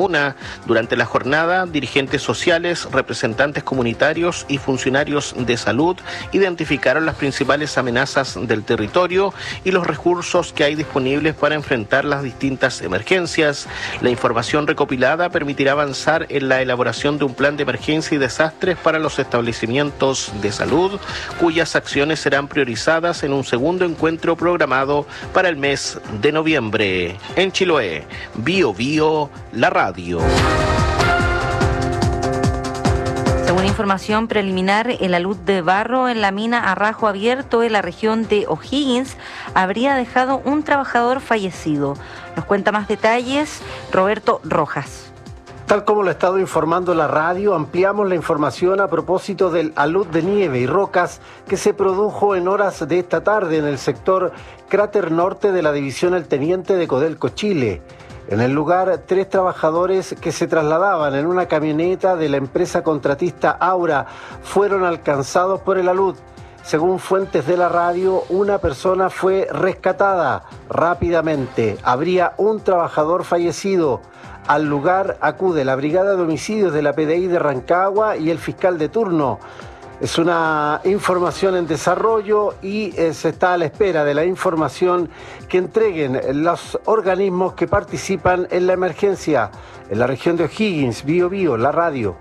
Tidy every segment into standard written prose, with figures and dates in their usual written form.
comuna. Durante la jornada, dirigentes sociales, representantes comunitarios y funcionarios de salud identificaron las principales amenazas del territorio y los recursos que hay disponibles para enfrentar las distintas emergencias. La información recopilada permitirá avanzar en la elaboración de un plan de emergencia y desastres para los establecimientos de salud, cuyas acciones serán priorizadas en un segundo encuentro programado para el mes de noviembre. En Chiloé, Bio Bio, la radio. Según información preliminar, el alud de barro en la mina Arrajo Abierto en la región de O'Higgins habría dejado un trabajador fallecido. Nos cuenta más detalles Roberto Rojas. Tal como lo ha estado informando la radio, ampliamos la información a propósito del alud de nieve y rocas que se produjo en horas de esta tarde en el sector Cráter Norte de la división El Teniente de Codelco, Chile. En el lugar, 3 trabajadores que se trasladaban en una camioneta de la empresa contratista Aura fueron alcanzados por el alud. Según fuentes de la radio, una persona fue rescatada rápidamente. Habría un trabajador fallecido. Al lugar acude la Brigada de Homicidios de la PDI de Rancagua y el fiscal de turno. Es una información en desarrollo y se está a la espera de la información que entreguen los organismos que participan en la emergencia. En la región de O'Higgins, Bio Bio, la radio.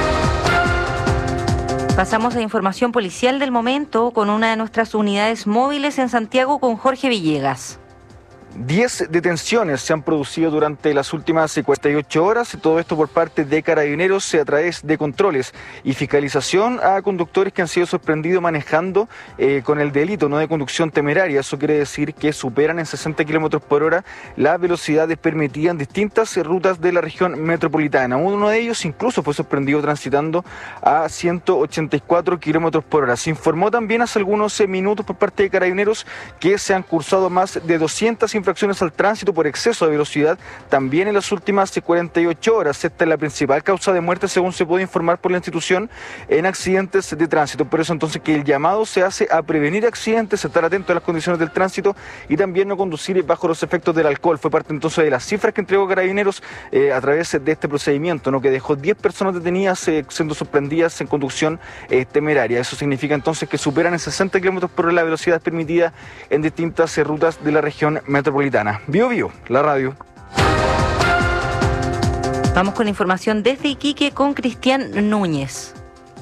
Pasamos a información policial del momento con una de nuestras unidades móviles en Santiago con Jorge Villegas. 10 detenciones se han producido durante las últimas 48 horas, todo esto por parte de Carabineros a través de controles y fiscalización a conductores que han sido sorprendidos manejando con el delito no de conducción temeraria. Eso quiere decir que superan en 60 kilómetros por hora las velocidades permitidas en distintas rutas de la región metropolitana. Uno de ellos incluso fue sorprendido transitando a 184 kilómetros por hora. Se informó también hace algunos minutos por parte de Carabineros que se han cursado más de 200 infracciones al tránsito por exceso de velocidad también en las últimas 48 horas. Esta es la principal causa de muerte, según se puede informar por la institución, en accidentes de tránsito. Por eso entonces que el llamado se hace a prevenir accidentes, estar atento a las condiciones del tránsito y también no conducir bajo los efectos del alcohol. Fue parte entonces de las cifras que entregó Carabineros a través de este procedimiento, ¿no? Que dejó 10 personas detenidas siendo sorprendidas en conducción temeraria. Eso significa entonces que superan en 60 kilómetros por hora la velocidad permitida en distintas rutas de la región metropolitana. Bio Bio, la radio. Vamos con información desde Iquique con Cristian Núñez.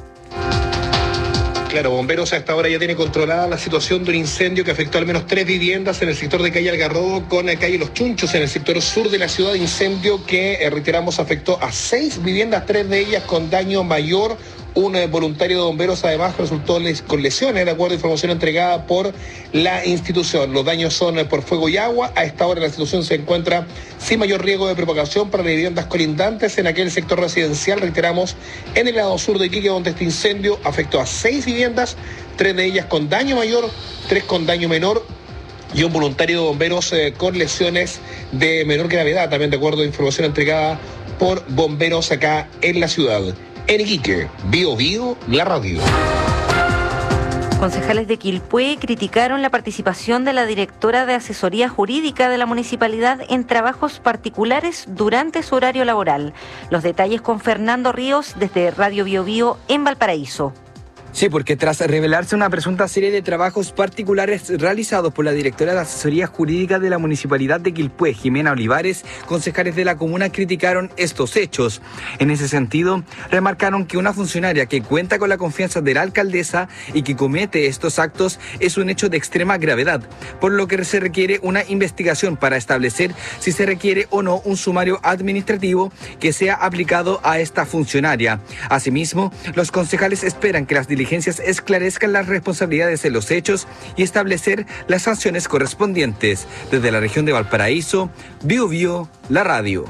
Claro, Bomberos a esta hora ya tiene controlada la situación de un incendio que afectó al menos 3 viviendas en el sector de calle Algarrobo con calle Los Chunchos en el sector sur de la ciudad. Incendio que, reiteramos, afectó a 6 viviendas, 3 de ellas con daño mayor. Un voluntario de bomberos además resultó con lesiones, de acuerdo a información entregada por la institución. Los daños son por fuego y agua. A esta hora la institución se encuentra sin mayor riesgo de propagación para las viviendas colindantes en aquel sector residencial, reiteramos, en el lado sur de Iquique, donde este incendio afectó a 6 viviendas, 3 de ellas con daño mayor, 3 con daño menor, y un voluntario de bomberos con lesiones de menor gravedad, también de acuerdo a información entregada por bomberos acá en la ciudad. En Iquique, Bio Bio, la radio. Concejales de Quilpué criticaron la participación de la directora de asesoría jurídica de la municipalidad en trabajos particulares durante su horario laboral. Los detalles con Fernando Ríos desde Radio Bio Bio en Valparaíso. Sí, porque tras revelarse una presunta serie de trabajos particulares realizados por la directora de Asesoría Jurídica de la Municipalidad de Quilpué, Jimena Olivares, concejales de la comuna criticaron estos hechos. En ese sentido, remarcaron que una funcionaria que cuenta con la confianza de la alcaldesa y que comete estos actos es un hecho de extrema gravedad, por lo que se requiere una investigación para establecer si se requiere o no un sumario administrativo que sea aplicado a esta funcionaria. Asimismo, los concejales esperan que las diligencias esclarezcan las responsabilidades de los hechos y establecer las sanciones correspondientes. Desde la región de Valparaíso, Bio Bio, la radio.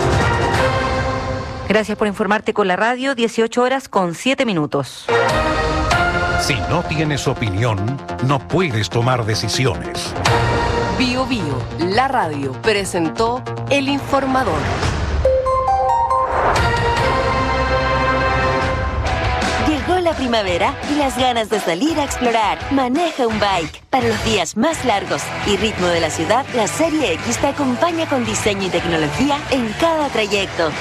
Gracias por informarte con la radio, 18 horas con 7 minutos. Si no tienes opinión, no puedes tomar decisiones. Bio Bio, la radio, presentó El Informador. Llegó la primavera y las ganas de salir a explorar. Maneja un bike. Para los días más largos y ritmo de la ciudad, la Serie X te acompaña con diseño y tecnología en cada trayecto.